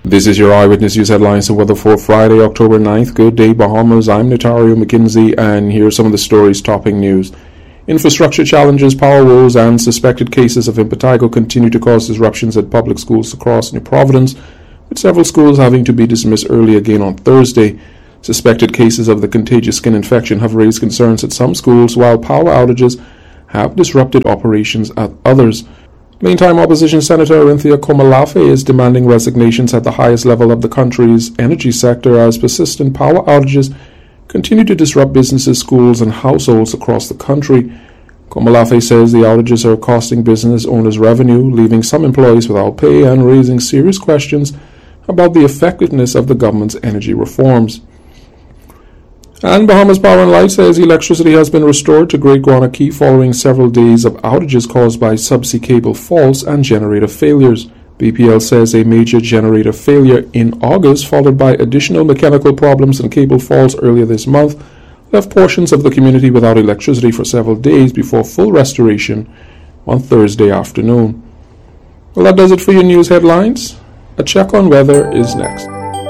This is your Eyewitness News headlines and weather for Friday, October 9th. Good day, Bahamas. I'm Notario McKenzie, and here are some of the stories topping news. Infrastructure challenges, power woes, and suspected cases of impetigo continue to cause disruptions at public schools across New Providence, with several schools having to be dismissed early again on Thursday. Suspected cases of the contagious skin infection have raised concerns at some schools, while power outages have disrupted operations at others. Meantime, Opposition Senator Orinthia Komalafe is demanding resignations at the highest level of the country's energy sector as persistent power outages continue to disrupt businesses, schools, and households across the country. Komalafe says the outages are costing business owners revenue, leaving some employees without pay, and raising serious questions about the effectiveness of the government's energy reforms. And Bahamas Power and Light says electricity has been restored to Great Guana Key following several days of outages caused by subsea cable faults and generator failures. BPL says a major generator failure in August, followed by additional mechanical problems and cable faults earlier this month, left portions of the community without electricity for several days before full restoration on Thursday afternoon. Well, that does it for your news headlines. A check on weather is next.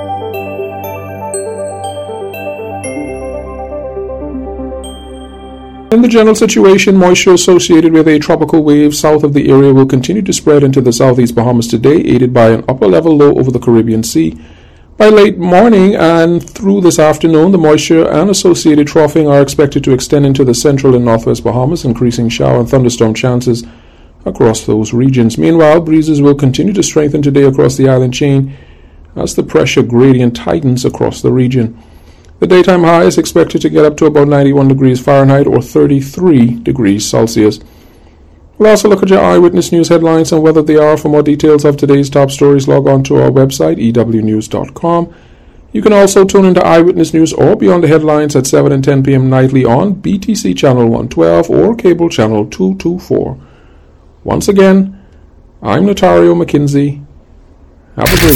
In the general situation, moisture associated with a tropical wave south of the area will continue to spread into the southeast Bahamas today, aided by an upper-level low over the Caribbean Sea. By late morning and through this afternoon, the moisture and associated troughing are expected to extend into the central and northwest Bahamas, increasing shower and thunderstorm chances across those regions. Meanwhile, breezes will continue to strengthen today across the island chain as the pressure gradient tightens across the region. The daytime high is expected to get up to about 91 degrees Fahrenheit or 33 degrees Celsius. We'll also look at your Eyewitness News headlines and whether they are. For more details of today's top stories, log on to our website, ewnews.com. You can also tune into Eyewitness News or Beyond the Headlines at 7 and 10 p.m. nightly on BTC Channel 112 or Cable Channel 224. Once again, I'm Notario McKenzie. Have a great